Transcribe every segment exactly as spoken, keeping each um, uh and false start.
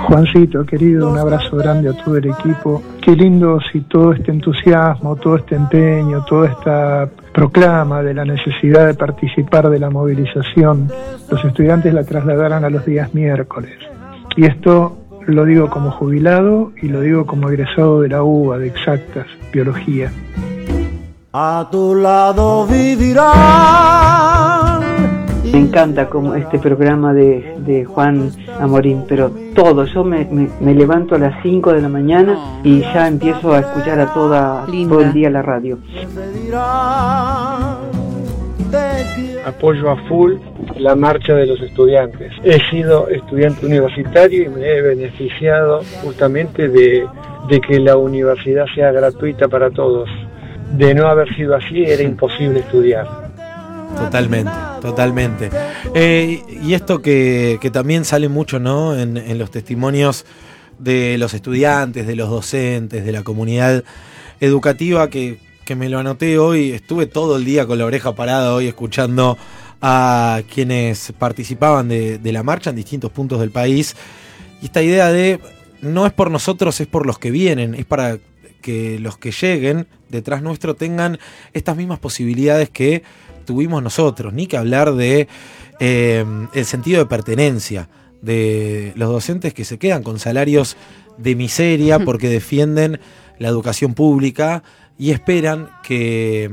Juancito, querido, un abrazo grande a todo el equipo. Qué lindo si todo este entusiasmo, todo este empeño, toda esta proclama de la necesidad de participar de la movilización, los estudiantes la trasladaran a los días miércoles. Y esto lo digo como jubilado y lo digo como egresado de la U B A de Exactas, Biología. A tu lado vivirán. Me encanta como este programa de, de Juan Amorín, pero todo, yo me, me, me levanto a las cinco de la mañana y ya empiezo a escuchar a toda, todo el día la radio. Apoyo a full la marcha de los estudiantes. He sido estudiante universitario y me he beneficiado justamente de, de que la universidad sea gratuita para todos. De no haber sido así, era imposible estudiar. Totalmente, totalmente. Eh, y esto que, que también sale mucho, ¿no? En, en los testimonios de los estudiantes, de los docentes, de la comunidad educativa, que, que me lo anoté hoy. Estuve todo el día con la oreja parada hoy escuchando a quienes participaban de, de la marcha en distintos puntos del país. Y esta idea de no es por nosotros, es por los que vienen, es para que los que lleguen detrás nuestro tengan estas mismas posibilidades que tuvimos nosotros, ni que hablar de eh, el sentido de pertenencia de los docentes que se quedan con salarios de miseria porque defienden la educación pública y esperan que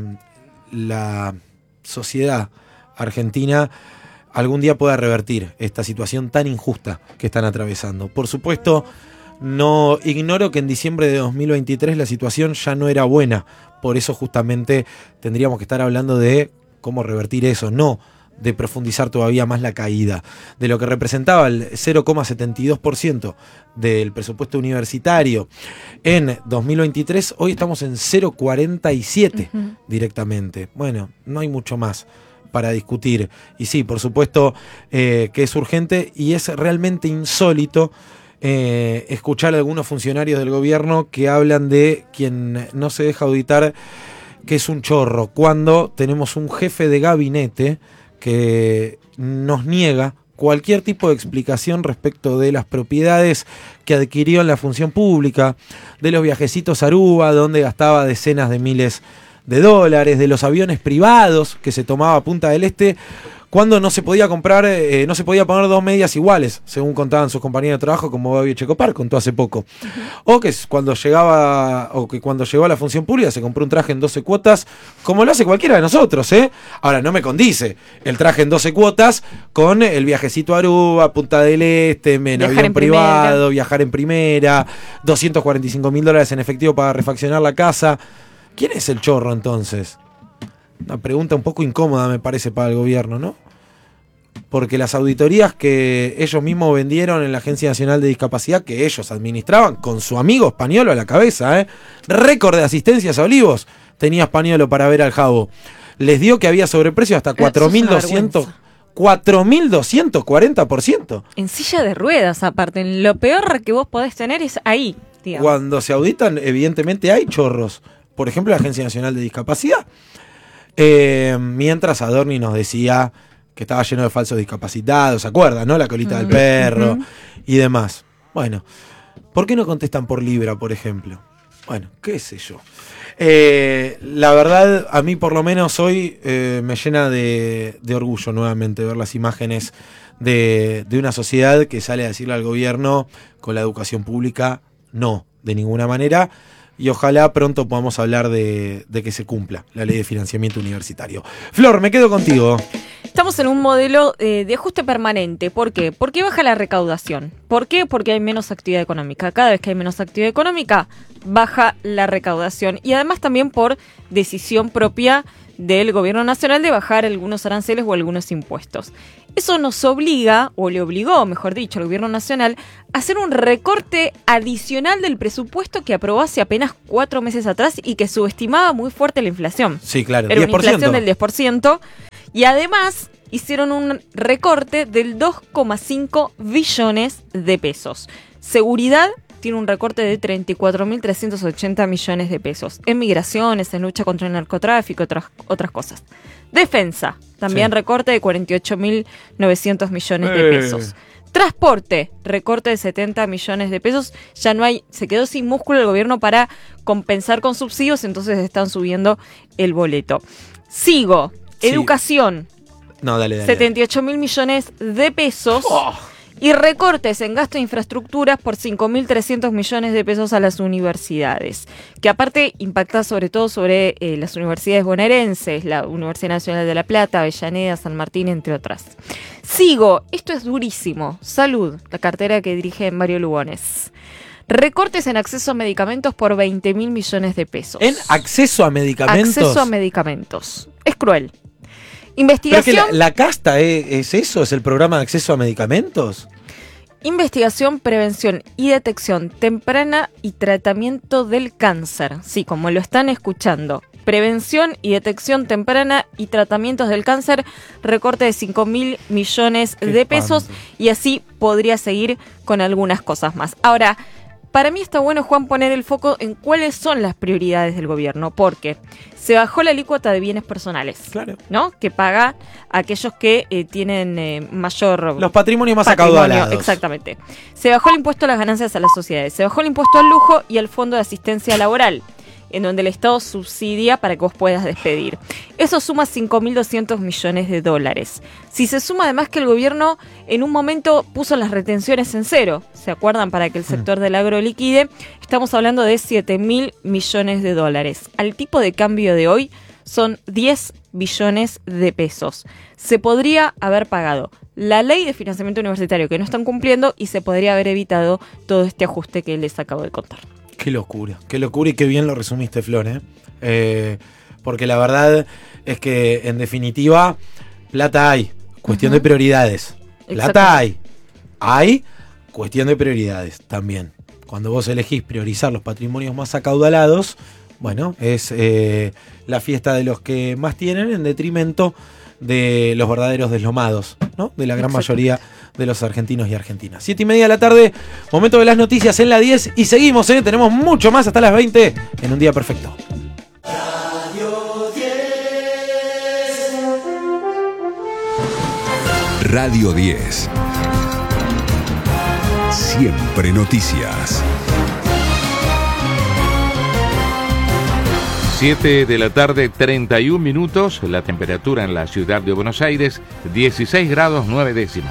la sociedad argentina algún día pueda revertir esta situación tan injusta que están atravesando. Por supuesto, no ignoro que en diciembre de dos mil veintitrés la situación ya no era buena, por eso justamente tendríamos que estar hablando de cómo revertir eso, no de profundizar todavía más la caída. De lo que representaba el cero coma setenta y dos por ciento del presupuesto universitario en dos mil veintitrés, hoy estamos en cero coma cuarenta y siete uh-huh. directamente. Bueno, no hay mucho más para discutir. Y sí, por supuesto eh, que es urgente y es realmente insólito eh, escuchar a algunos funcionarios del gobierno que hablan de quien no se deja auditar que es un chorro, cuando tenemos un jefe de gabinete que nos niega cualquier tipo de explicación respecto de las propiedades que adquirió en la función pública, de los viajecitos a Aruba, donde gastaba decenas de miles de dólares, de los aviones privados que se tomaba a Punta del Este, cuando no se podía comprar, eh, no se podía poner dos medias iguales, según contaban sus compañeros de trabajo, como Babi Checopar contó hace poco. Uh-huh. O que cuando llegaba, o que cuando llegó a la función pública se compró un traje en doce cuotas, como lo hace cualquiera de nosotros, ¿eh? Ahora, no me condice el traje en doce cuotas con el viajecito a Aruba, Punta del Este, en viajar avión en privado, primera. viajar en primera, doscientos cuarenta y cinco mil dólares en efectivo para refaccionar la casa. ¿Quién es el chorro entonces? Una pregunta un poco incómoda me parece para el gobierno, ¿no? Porque las auditorías que ellos mismos vendieron en la Agencia Nacional de Discapacidad, que ellos administraban con su amigo Españolo a la cabeza, ¿eh? Récord de asistencias a Olivos tenía Españolo para ver al Jabo. Les dio que había sobreprecio hasta cuatro mil doscientos cuatro mil doscientos cuarenta por ciento. En silla de ruedas, aparte. Lo peor que vos podés tener es ahí, digamos. Cuando se auditan, evidentemente hay chorros. Por ejemplo, la Agencia Nacional de Discapacidad. Eh, mientras Adorni nos decía que estaba lleno de falsos discapacitados, ¿se acuerdan, no? La colita uh-huh. del perro uh-huh. y demás. Bueno, ¿por qué no contestan por Libra, por ejemplo? Bueno, qué sé yo. Eh, la verdad, a mí por lo menos hoy eh, me llena de, de orgullo nuevamente ver las imágenes de, de una sociedad que sale a decirle al gobierno con la educación pública no, de ninguna manera. Y ojalá pronto podamos hablar de, de que se cumpla la ley de financiamiento universitario. Flor, me quedo contigo. Estamos en un modelo eh, de ajuste permanente. ¿Por qué? ¿Por qué baja la recaudación? ¿Por qué? Porque hay menos actividad económica. Cada vez que hay menos actividad económica, baja la recaudación. Y además también por decisión propia del gobierno nacional de bajar algunos aranceles o algunos impuestos. Eso nos obliga, o le obligó, mejor dicho, al gobierno nacional a hacer un recorte adicional del presupuesto que aprobó hace apenas cuatro meses atrás y que subestimaba muy fuerte la inflación. Sí, claro, Era diez por ciento. una inflación del diez por ciento. Y además hicieron un recorte del dos coma cinco billones de pesos. Seguridad tiene un recorte de treinta y cuatro mil trescientos ochenta millones de pesos. En migraciones, en lucha contra el narcotráfico, otras, otras cosas. Defensa, también sí. Recorte de cuarenta y ocho mil novecientos millones de pesos. Transporte, recorte de setenta millones de pesos. Ya no hay, se quedó sin músculo el gobierno para compensar con subsidios, entonces están subiendo el boleto. Sigo. Sí. Educación. No, dale, dale. setenta y ocho mil millones de pesos. Oh. Y recortes en gasto de infraestructuras por cinco mil trescientos millones de pesos a las universidades, que aparte impacta sobre todo sobre eh, las universidades bonaerenses, la Universidad Nacional de La Plata, Avellaneda, San Martín, entre otras. Sigo, esto es durísimo. Salud, la cartera que dirige Mario Lugones. Recortes en acceso a medicamentos por veinte mil millones de pesos. ¿En acceso a medicamentos? Acceso a medicamentos. Es cruel. Investigación. ¿Pero que la, la casta es, es eso? ¿Es el programa de acceso a medicamentos? Investigación, prevención y detección temprana y tratamiento del cáncer. Sí, como lo están escuchando. Prevención y detección temprana y tratamientos del cáncer. Recorte de cinco mil millones Qué de pesos. espanto. Y así podría seguir con algunas cosas más. Ahora, para mí está bueno, Juan, poner el foco en cuáles son las prioridades del gobierno, porque se bajó la alícuota de bienes personales, Claro. ¿no? Que paga a aquellos que eh, tienen eh, mayor Los patrimonios más patrimonio, acaudalados. exactamente. Se bajó el impuesto a las ganancias a las sociedades, se bajó el impuesto al lujo y al fondo de asistencia laboral, en donde el Estado subsidia para que vos puedas despedir. Eso suma cinco mil doscientos millones de dólares. Si se suma además que el gobierno en un momento puso las retenciones en cero, ¿se acuerdan? Para que el sector del agro liquide, estamos hablando de siete mil millones de dólares. Al tipo de cambio de hoy son diez billones de pesos. Se podría haber pagado la ley de financiamiento universitario que no están cumpliendo y se podría haber evitado todo este ajuste que les acabo de contar. Qué locura, qué locura y qué bien lo resumiste, Flor, ¿eh? Eh, porque la verdad es que, en definitiva, plata hay, cuestión Ujú. de prioridades. Plata hay, hay cuestión de prioridades también. Cuando vos elegís priorizar los patrimonios más acaudalados, bueno, es eh, la fiesta de los que más tienen en detrimento de los verdaderos deslomados, ¿no? De la gran Exacto. mayoría de los argentinos y argentinas. Siete y media de la tarde, momento de las noticias en la diez y seguimos, ¿eh? Tenemos mucho más hasta las veinte en Un Día Perfecto. Radio diez. Siempre noticias. siete de la tarde, treinta y un minutos, la temperatura en la ciudad de Buenos Aires, dieciséis grados nueve décimas.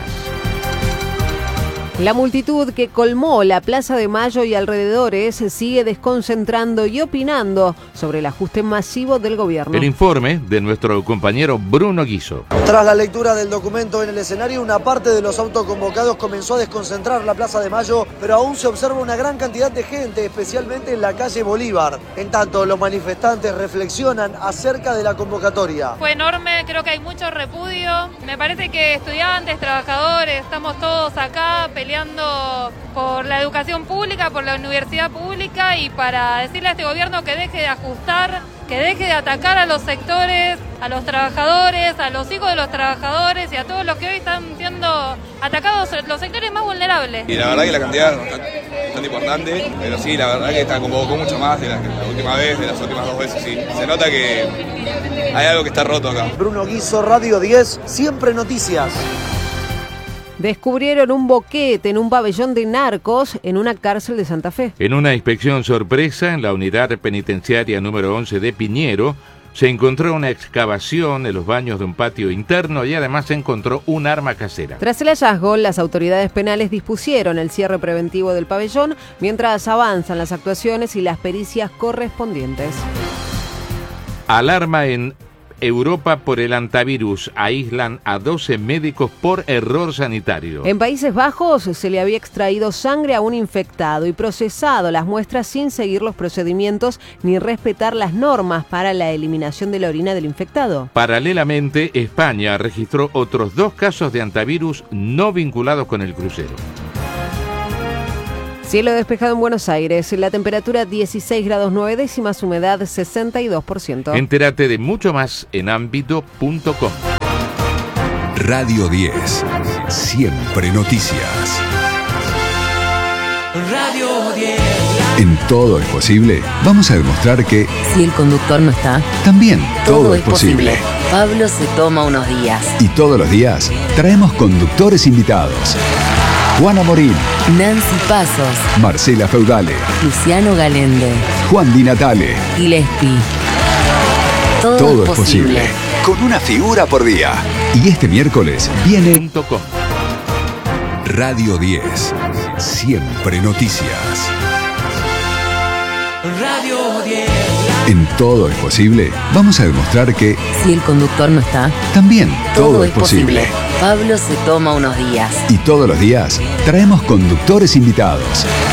La multitud que colmó la Plaza de Mayo y alrededores sigue desconcentrando y opinando sobre el ajuste masivo del gobierno. El informe de nuestro compañero Bruno Guiso. Tras la lectura del documento en el escenario, una parte de los autoconvocados comenzó a desconcentrar la Plaza de Mayo, pero aún se observa una gran cantidad de gente, especialmente en la calle Bolívar. En tanto, los manifestantes reflexionan acerca de la convocatoria. Fue enorme, creo que hay mucho repudio. Me parece que estudiantes, trabajadores, estamos todos acá peleando por la educación pública, por la universidad pública y para decirle a este gobierno que deje de ajustar, que deje de atacar a los sectores, a los trabajadores, a los hijos de los trabajadores y a todos los que hoy están siendo atacados, los sectores más vulnerables. Y la verdad que la cantidad es bastante, bastante importante, pero sí, la verdad que esta convocó mucho más de la, la última vez, de las últimas dos veces, sí. Se nota que hay algo que está roto acá. Bruno Guiso, Radio diez, Siempre Noticias. Descubrieron un boquete en un pabellón de narcos en una cárcel de Santa Fe. En una inspección sorpresa en la unidad penitenciaria número once de Piñero, se encontró una excavación en los baños de un patio interno y además se encontró un arma casera. Tras el hallazgo, las autoridades penales dispusieron el cierre preventivo del pabellón mientras avanzan las actuaciones y las pericias correspondientes. Alarma en Europa por el antivirus. Aíslan a doce médicos por error sanitario. En Países Bajos se le había extraído sangre a un infectado y procesado las muestras sin seguir los procedimientos ni respetar las normas para la eliminación de la orina del infectado. Paralelamente, España registró otros dos casos de antivirus no vinculados con el crucero. Cielo despejado en Buenos Aires, la temperatura dieciséis grados nueve décimas, humedad sesenta y dos por ciento. Entérate de mucho más en ámbito punto com. Radio diez. Siempre noticias. Radio diez. En Todo es Posible, vamos a demostrar que si el conductor no está, también todo, todo es es posible. posible. Pablo se toma unos días. Y todos los días traemos conductores invitados. Juan Amorín, Nancy Pasos, Marcela Feudale, Luciano Galende, Juan Di Natale. Gillespie. Todo, Todo es posible. posible. Con una figura por día. Y este miércoles viene Radio diez. Siempre noticias. Radio diez. En Todo es posible, vamos a demostrar que si el conductor no está, también todo, todo es posible. posible. Pablo se toma unos días. Y todos los días traemos conductores invitados.